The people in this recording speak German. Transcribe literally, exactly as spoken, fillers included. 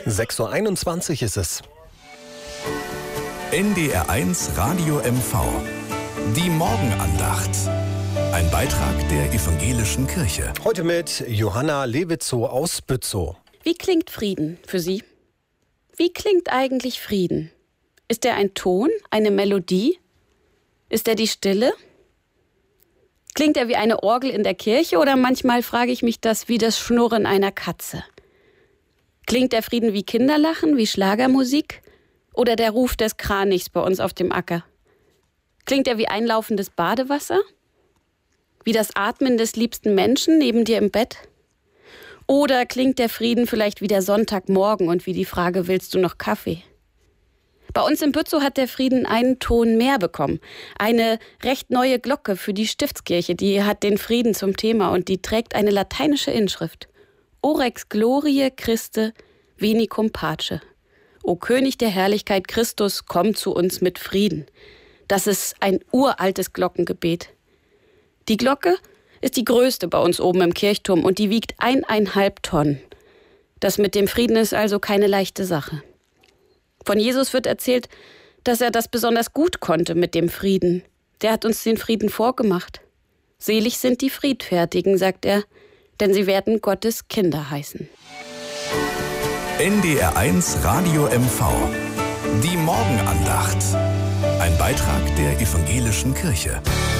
sechs Uhr einundzwanzig ist es. N D R eins Radio M V. Die Morgenandacht. Ein Beitrag der Evangelischen Kirche. Heute mit Johanna Lewitzow aus Bützow. Wie klingt Frieden für Sie? Wie klingt eigentlich Frieden? Ist er ein Ton, eine Melodie? Ist er die Stille? Klingt er wie eine Orgel in der Kirche oder manchmal frage ich mich das wie das Schnurren einer Katze? Klingt der Frieden wie Kinderlachen, wie Schlagermusik oder der Ruf des Kranichs bei uns auf dem Acker? Klingt er wie einlaufendes Badewasser? Wie das Atmen des liebsten Menschen neben dir im Bett? Oder klingt der Frieden vielleicht wie der Sonntagmorgen und wie die Frage, willst du noch Kaffee? Bei uns in Bützow hat der Frieden einen Ton mehr bekommen. Eine recht neue Glocke für die Stiftskirche, die hat den Frieden zum Thema und die trägt eine lateinische Inschrift. Orex Gloriae Christe Venicum Pace. O König der Herrlichkeit Christus, komm zu uns mit Frieden. Das ist ein uraltes Glockengebet. Die Glocke ist die größte bei uns oben im Kirchturm und die wiegt eineinhalb Tonnen. Das mit dem Frieden ist also keine leichte Sache. Von Jesus wird erzählt, dass er das besonders gut konnte mit dem Frieden. Der hat uns den Frieden vorgemacht. Selig sind die Friedfertigen, sagt er, denn sie werden Gottes Kinder heißen. N D R eins Radio M V. Die Morgenandacht. Ein Beitrag der Evangelischen Kirche.